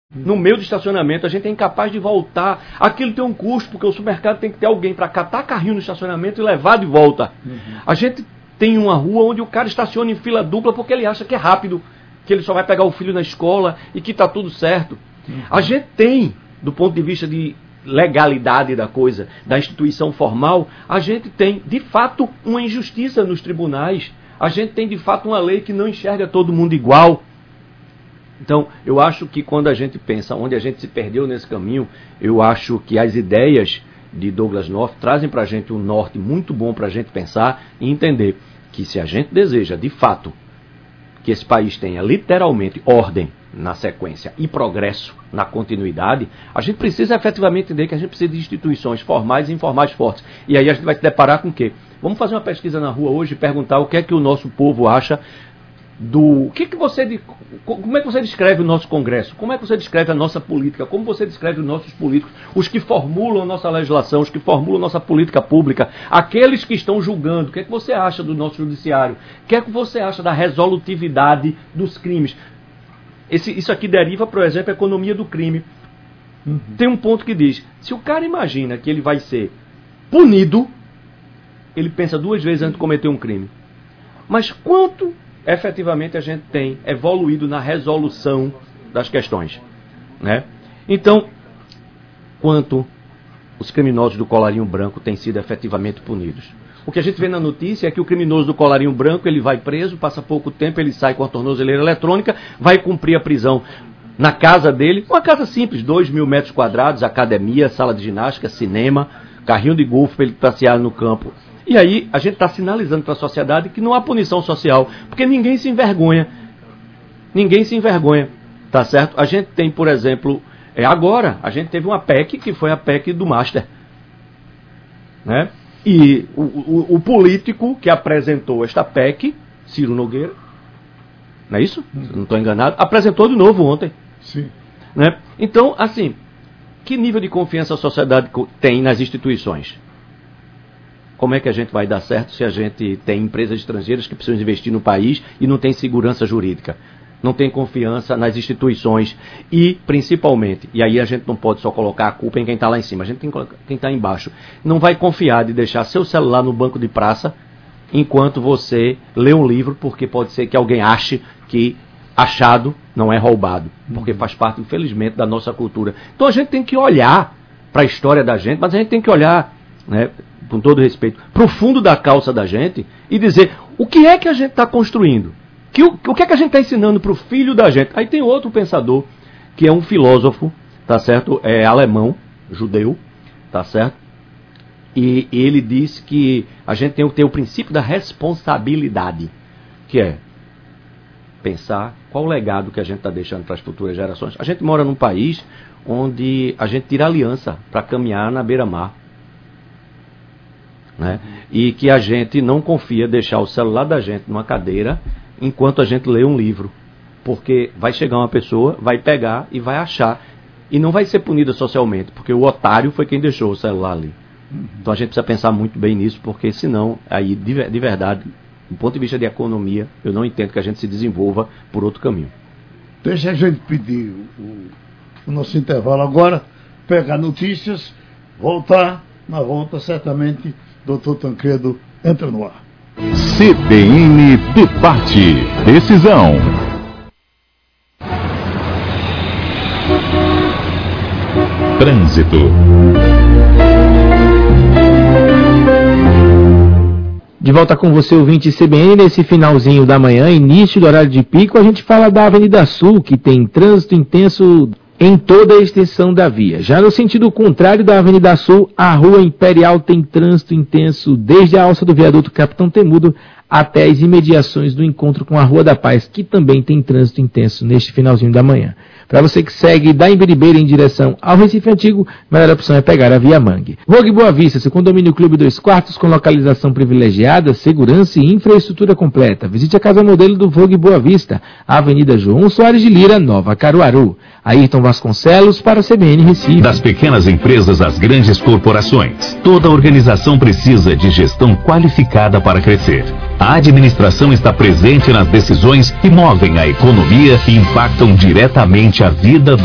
No meio do estacionamento, a gente é incapaz de voltar. Aquilo tem um custo, porque o supermercado tem que ter alguém para catar carrinho no estacionamento e levar de volta. A gente tem uma rua onde o cara estaciona em fila dupla porque ele acha que é rápido, que ele só vai pegar o filho na escola e que está tudo certo. A gente tem, do ponto de vista de legalidade da coisa, da instituição formal, a gente tem, de fato, uma injustiça nos tribunais. A gente tem, de fato, uma lei que não enxerga todo mundo igual. Então, eu acho que quando a gente pensa onde a gente se perdeu nesse caminho, eu acho que as ideias de Douglass North trazem para a gente um norte muito bom para a gente pensar e entender que se a gente deseja, de fato, que esse país tenha literalmente ordem na sequência e progresso na continuidade, a gente precisa efetivamente entender que a gente precisa de instituições formais e informais fortes. E aí a gente vai se deparar com o quê? Vamos fazer uma pesquisa na rua hoje e perguntar o que é que o nosso povo acha do... Como é que você descreve o nosso Congresso? Como é que você descreve a nossa política? Como você descreve os nossos políticos? Os que formulam a nossa legislação, os que formulam a nossa política pública, aqueles que estão julgando. O que é que você acha do nosso judiciário? O que é que você acha da resolutividade dos crimes? Isso aqui deriva, por exemplo, a economia do crime. Tem um ponto que diz, se o cara imagina que ele vai ser punido, ele pensa duas vezes antes de cometer um crime. Mas quanto efetivamente a gente tem evoluído na resolução das questões, né? Então, quanto os criminosos do colarinho branco têm sido efetivamente punidos? O que a gente vê na notícia é que o criminoso do colarinho branco, ele vai preso, passa pouco tempo, ele sai com a tornozeleira eletrônica, vai cumprir a prisão na casa dele, uma casa simples, 2.000 metros quadrados, academia, sala de ginástica, cinema, carrinho de golfe para ele passear no campo. E aí a gente está sinalizando para a sociedade que não há punição social, porque ninguém se envergonha. Ninguém se envergonha, tá certo? A gente tem, por exemplo, agora, a gente teve uma PEC, que foi a PEC do Master, né? E o político que apresentou esta PEC, Ciro Nogueira, não é isso? Não estou enganado, apresentou de novo ontem. Sim. Né? Então, assim, que nível de confiança a sociedade tem nas instituições? Como é que a gente vai dar certo se a gente tem empresas estrangeiras que precisam investir no país e não tem segurança jurídica? Não tem confiança nas instituições e, principalmente, e aí a gente não pode só colocar a culpa em quem está lá em cima, a gente tem que colocar quem está embaixo. Não vai confiar de deixar seu celular no banco de praça enquanto você lê um livro, porque pode ser que alguém ache que achado não é roubado, porque faz parte, infelizmente, da nossa cultura. Então a gente tem que olhar para a história da gente, mas a gente tem que olhar, né, com todo respeito, para o fundo da calça da gente e dizer o que é que a gente está construindo. O que é que a gente está ensinando para o filho da gente? Aí tem outro pensador, que é um filósofo, tá certo? É alemão, judeu, tá certo? E ele diz que a gente tem que ter o princípio da responsabilidade, que é pensar qual o legado que a gente está deixando para as futuras gerações. A gente mora num país onde a gente tira aliança para caminhar na beira-mar, né? E que a gente não confia deixar o celular da gente numa cadeira enquanto a gente lê um livro, porque vai chegar uma pessoa, vai pegar e vai achar, e não vai ser punida socialmente, porque o otário foi quem deixou o celular ali. Então a gente precisa pensar muito bem nisso, porque senão, aí de verdade, do ponto de vista de economia, eu não entendo que a gente se desenvolva por outro caminho. Deixa a gente pedir o nosso intervalo agora, pegar notícias, voltar, na volta certamente, Dr. Tancredo entra no ar. CBN Debate. Decisão. Trânsito. De volta com você, ouvinte CBN, nesse finalzinho da manhã, início do horário de pico, a gente fala da Avenida Sul, que tem trânsito intenso em toda a extensão da via. Já no sentido contrário da Avenida Sul, a Rua Imperial tem trânsito intenso desde a alça do viaduto Capitão Temudo até as imediações do encontro com a Rua da Paz, que também tem trânsito intenso neste finalzinho da manhã. Para você que segue da Imbiribeira em direção ao Recife Antigo, a melhor opção é pegar a Via Mangue. Vogue Boa Vista, seu condomínio Clube 2 Quartos, com localização privilegiada, segurança e infraestrutura completa. Visite a casa modelo do Vogue Boa Vista, Avenida João Soares de Lira, Nova Caruaru. Ayrton Vasconcelos para a CBN Recife. Das pequenas empresas às grandes corporações, toda organização precisa de gestão qualificada para crescer. A administração está presente nas decisões que movem a economia e impactam diretamente a vida